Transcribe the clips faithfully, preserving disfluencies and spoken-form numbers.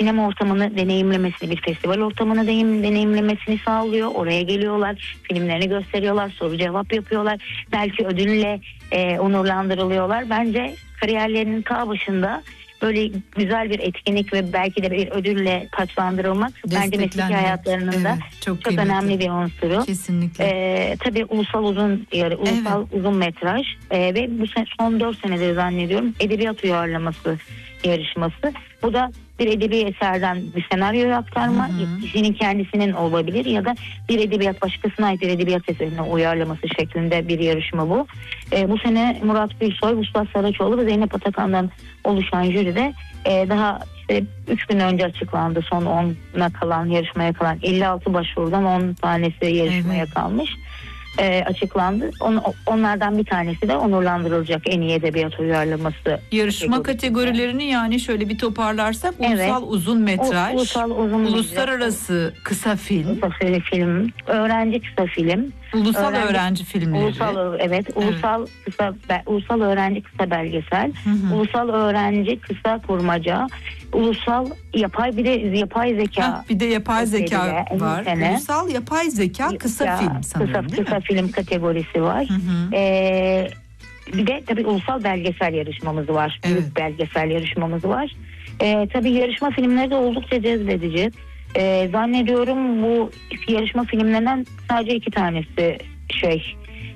sinema ortamını deneyimlemesini, bir festival ortamını deneyim, deneyimlemesini sağlıyor. Oraya geliyorlar, filmlerini gösteriyorlar, soru cevap yapıyorlar. Belki ödülle e, onurlandırılıyorlar. Bence kariyerlerinin ta başında böyle güzel bir etkinlik ve belki de bir ödülle taçlandırılmak bence mesleki hayatlarının evet, da çok, çok önemli bir unsuru. Kesinlikle. Ee, tabii ulusal uzun yarı, ulusal evet. uzun metraj ee, ve bu sene, son dört senedir zannediyorum edebiyat uyarlaması yarışması. Bu da bir edebi eserden bir senaryoya aktarma, kişinin kendisinin olabilir ya da bir edebiyat başkasına ait bir edebiyat eserine uyarlaması şeklinde bir yarışma bu. Ee, bu sene Murat Gülsoy, Vuslat Saraçoğlu ve Zeynep Atakan'dan oluşan jüride e, daha işte üç gün önce açıklandı. Son ona kalan, yarışmaya kalan elli altı başvurudan on tanesi yarışmaya evet. kalmış. E, açıklandı. On, onlardan bir tanesi de onurlandırılacak en iyi edebiyat uyarlaması. Yarışma kategorilerini yani şöyle bir toparlarsak evet. ulusal uzun metraj, o, ulusal uzun uluslararası metraj, kısa film, kısa film, öğrenci kısa film, ulusal öğrenci, öğrenci filmleri, ulusal evet, ulusal evet. kısa be, ulusal öğrenci kısa belgesel, hı hı. ulusal öğrenci kısa kurmaca, ulusal yapay bir de yapay zeka, ha, bir de yapay zeka var. Sene. Ulusal yapay zeka kısa ya, film sanırım, kısa, değil kısa mi? film kategorisi var. Hı hı. Ee, bir de tabii ulusal belgesel yarışmamız var. Evet. Büyük belgesel yarışmamız var. Ee, tabii yarışma filmleri de oldukça cezbedici. Ee, zannediyorum bu yarışma filmlerinden sadece iki tanesi şey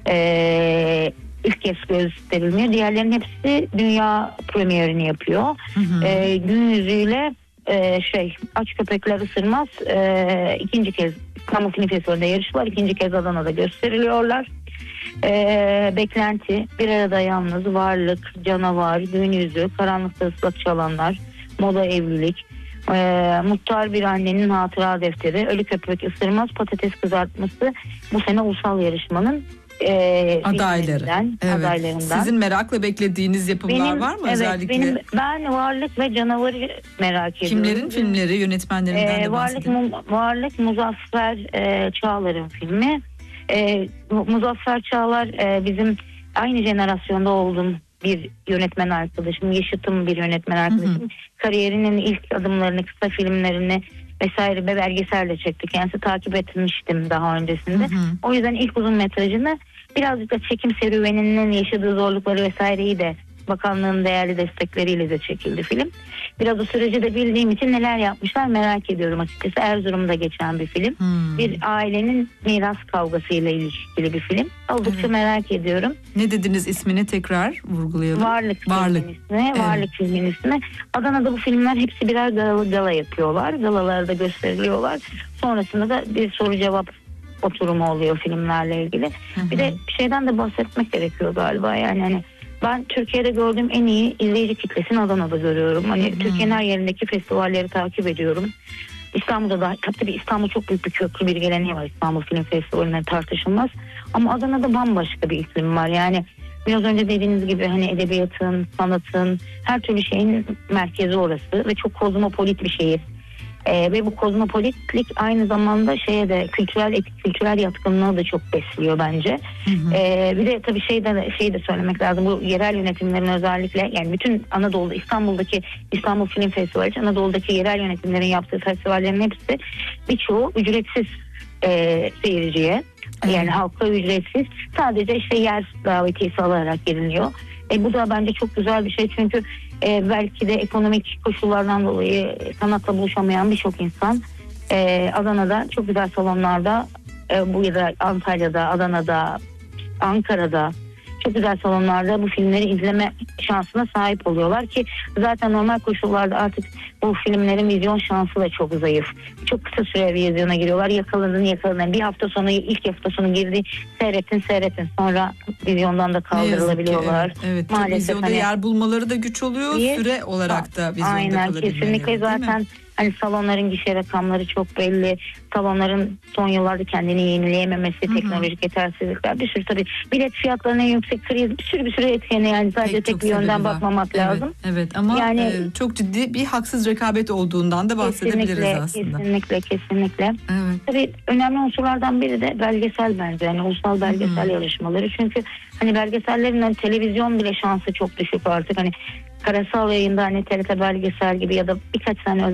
e, ilk kez gösterilmiyor. Diğerlerinin hepsi dünya premierini yapıyor. Hı hı. Ee, gün yüzüyle e, şey Aç Köpekler Isırmaz e, ikinci kez İstanbul Film Festivali'nde yarışıyorlar. İkinci kez Adana'da gösteriliyorlar. Ee, beklenti, Bir Arada Yalnız, Varlık, Canavar, Gün Yüzü, Karanlıkta Islak Çalanlar, Moda Evlilik, e, Muhtar Bir Annenin Hatıra Defteri, Ölü Köpek Isırmaz, Patates Kızartması bu sene ulusal yarışmanın e, adayları. Evet. adaylarından. Sizin merakla beklediğiniz yapımlar benim, var mı evet, özellikle? Benim, ben Varlık ve Canavar'ı merak ediyorum. Kimlerin filmleri, yönetmenlerinden e, de Varlık, mu, Varlık Muzaffer e, Çağlar'ın filmi. E, Muzaffer Çağlar e, bizim aynı jenerasyonda olduğum bir yönetmen arkadaşım, yaşıtım bir yönetmen arkadaşım. Hı hı. Kariyerinin ilk adımlarını, kısa filmlerini vesaire ve belgeselle çekti. Kendisi takip etmiştim daha öncesinde. Hı hı. O yüzden ilk uzun metrajını birazcık da çekim serüveninin yaşadığı zorlukları vesaireyi de bakanlığın değerli destekleriyle de çekildi film. Biraz o süreci de bildiğim için neler yapmışlar merak ediyorum açıkçası. Erzurum'da geçen bir film. Hmm. Bir ailenin miras kavgasıyla ilişkili bir film. Oldukça evet. merak ediyorum. Ne dediniz ismini tekrar vurgulayalım. Varlık, Varlık. filmin ismi. Evet. Varlık filmin ismi. Adana'da bu filmler hepsi birer gala, gala yapıyorlar. Galalarda gösteriliyorlar. Sonrasında da bir soru cevap oturumu oluyor filmlerle ilgili. Hı hı. Bir de bir şeyden de bahsetmek gerekiyor galiba. Yani hani ben Türkiye'de gördüğüm en iyi izleyici kitlesini Adana'da görüyorum. Hani hmm. Türkiye'nin her yerindeki festivalleri takip ediyorum. İstanbul'da da tabii İstanbul çok büyük bir köklü bir geleneği var. İstanbul Film Festivali'ne tartışılmaz. Ama Adana'da bambaşka bir iklim var. Yani biraz önce dediğiniz gibi hani edebiyatın, sanatın, her türlü şeyin merkezi orası ve çok kozmopolit bir şehir. Ee, ve bu kozmopolitlik aynı zamanda şeye de kültürel kültürel yatkınlığı da çok besliyor bence. Hı hı. Ee, bir de tabii şey de şey de söylemek lazım. Bu yerel yönetimlerin özellikle yani bütün Anadolu'da İstanbul'daki İstanbul Film Festivali, Anadolu'daki yerel yönetimlerin yaptığı festivallerin hepsi birçoğu ücretsiz e, seyirciye. Evet. Yani halka ücretsiz. Sadece işte yer davetiyesi alarak giriliyor. E, bu da bence çok güzel bir şey çünkü e, belki de ekonomik koşullardan dolayı sanatla buluşamayan birçok insan e, Adana'da çok güzel salonlarda e, bu ya da Antalya'da, Adana'da, Ankara'da çok güzel salonlarda bu filmleri izleme şansına sahip oluyorlar ki zaten normal koşullarda artık bu filmlerin vizyon şansı da çok zayıf. Çok kısa süre vizyona giriyorlar. Yakaladın yakaladın. Bir hafta sonu ilk hafta sonu girdi. Seyrettin seyrettin. Sonra vizyondan da kaldırılabiliyorlar. Evet, evet. Maalesef vizyonda hani, yer bulmaları da güç oluyor. Bir, süre olarak da vizyonda aynen, kalabilmeleri. Kesinlikle zaten hani salonların gişe rakamları çok belli. Salonların son yıllarda kendini yenileyememesi, Hı-hı. teknolojik yetersizlikler, bir sürü tabii bilet fiyatlarının yüksek kriz, bir sürü bir sürü etkeni yani sadece Pek tek bir yönden bakmamak evet, lazım. Evet ama yani, e, çok ciddi bir haksız rekabet olduğundan da bahsedebiliriz kesinlikle, aslında. Kesinlikle, kesinlikle. Evet. Tabii önemli unsurlardan biri de belgesel bence. Yani ulusal belgesel Hı-hı. yarışmaları. Çünkü hani belgesellerin hani televizyon bile şansı çok düşük artık. Hani karasal yayında hani T R T belgesel gibi ya da birkaç tane